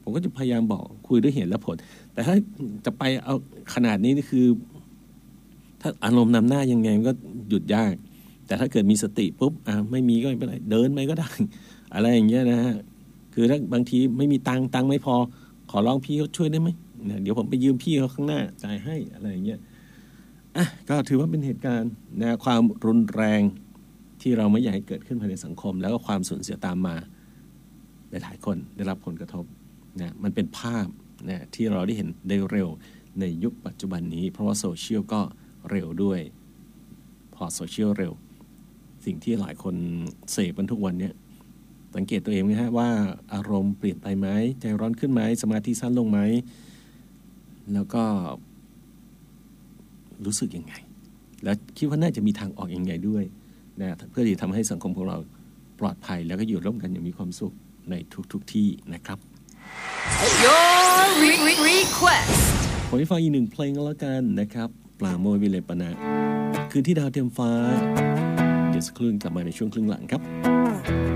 ผมก็จะพยายามบอกคุยด้วยเหตุและผลแต่ถ้าจะไปเอาขนาดนี้นี่คือถ้าอารมณ์นำหน้ายังไงมันก็หยุดยากแต่ถ้าเกิดมีสติปุ๊บไม่มีก็ไม่เป็นไรเดินไปก็ได้อะไรอย่างเงี้ยนะฮะคือถ้าบางทีไม่มีตังค์ไม่พอขอร้องพี่เขาช่วยได้ไหมเดี๋ยวผมไปยืมพี่เขาข้างหน้าจ่ายให้อะไรอย่างเงี้ยก็ถือว่าเป็นเหตุการณ์นะความรุนแรงที่เราไม่อยากให้เกิดขึ้นภายในสังคมแล้วก็ความสูญเสียตามมาหลายๆคนได้รับผลกระทบนะมันเป็นภาพนะที่เราได้เห็นได้เร็วในยุคปัจจุบันนี้เพราะว่าโซเชียลก็เร็วด้วยพอโซเชียลเร็วสิ่งที่หลายคนเสพกันทุกวันนี้สังเกตตัวเองนะฮะว่าอารมณ์เปลี่ยนไปไหมใจร้อนขึ้นไหมสมาธิสั้นลงไหมแล้วก็รู้สึกยังไงแล้วคิดว่าน่าจะมีทางออกยังไงด้วยนะเพื่อที่จะทำให้สังคมของเราปลอดภัยแล้วก็อยู่ร่วมกันอย่างมีความสุขในทุกที่นะครับ Your request ผมจะฟังอีกหนึ่งเพลงก็แล้วกันนะครับปราโมทย์ วิเลปนะคืนที่ดาวเทียมฟ้าเดี๋ยวสักครู่กลับมาในช่วงครึ่งหลังครับ